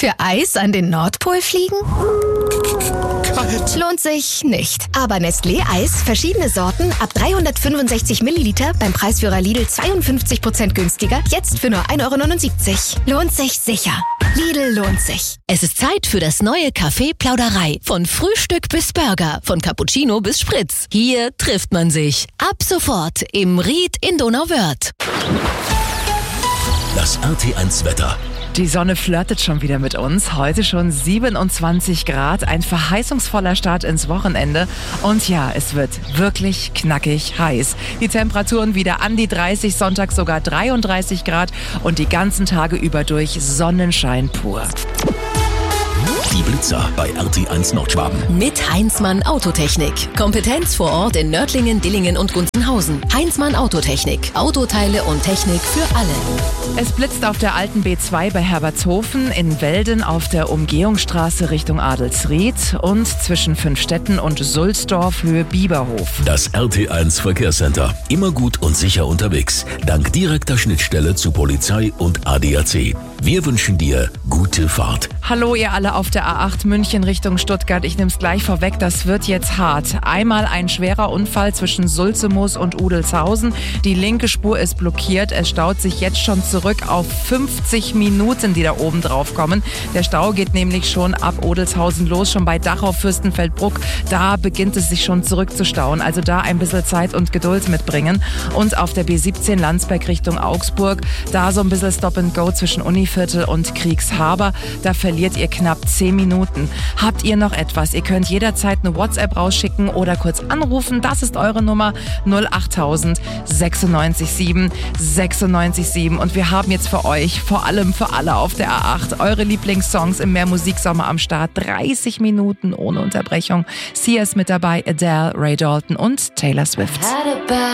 Für Eis an den Nordpol fliegen? Kalt. Lohnt sich nicht. Aber Nestlé Eis, verschiedene Sorten, ab 365 Milliliter, beim Preisführer Lidl 52% günstiger, jetzt für nur 1,79 €. Lohnt sich sicher. Lidl lohnt sich. Es ist Zeit für das neue Café Plauderei. Von Frühstück bis Burger, von Cappuccino bis Spritz. Hier trifft man sich. Ab sofort im Ried in Donauwörth. Das RT1 Wetter. Die Sonne flirtet schon wieder mit uns. Heute schon 27 Grad, ein verheißungsvoller Start ins Wochenende. Und ja, es wird wirklich knackig heiß. Die Temperaturen wieder an die 30, Sonntag sogar 33 Grad und die ganzen Tage über durch Sonnenschein pur. Die Blitzer bei RT1 Nordschwaben. Mit Heinzmann Autotechnik. Kompetenz vor Ort in Nördlingen, Dillingen und Gunzenhausen. Heinzmann Autotechnik. Autoteile und Technik für alle. Es blitzt auf der alten B2 bei Herbertshofen, in Welden auf der Umgehungsstraße Richtung Adelsried und zwischen Fünfstetten und Sulzdorf Höhe Bieberhof. Das RT1 Verkehrscenter. Immer gut und sicher unterwegs. Dank direkter Schnittstelle zu Polizei und ADAC. Wir wünschen dir gute Fahrt. Hallo ihr alle auf der A8 München Richtung Stuttgart. Ich nehme es gleich vorweg, das wird jetzt hart. Einmal ein schwerer Unfall zwischen Sulzemoos und Udelshausen. Die linke Spur ist blockiert. Es staut sich jetzt schon zurück auf 50 Minuten, die da oben drauf kommen. Der Stau geht nämlich schon ab Odelshausen los, schon bei Dachau, Fürstenfeldbruck. Da beginnt es sich schon zurückzustauen. Also da ein bisschen Zeit und Geduld mitbringen. Und auf der B17 Landsberg Richtung Augsburg, da so ein bisschen Stop and Go zwischen Univiertel und Kriegshaber. Da verliert ihr knapp 10 Minuten. Habt ihr noch etwas? Ihr könnt jederzeit eine WhatsApp rausschicken oder kurz anrufen. Das ist eure Nummer 08000 96 7 96 7. Und wir haben jetzt für euch, vor allem für alle auf der A8, eure Lieblingssongs im Mehrmusiksommer am Start. 30 Minuten ohne Unterbrechung. Sia ist mit dabei, Adele, Ray Dalton und Taylor Swift.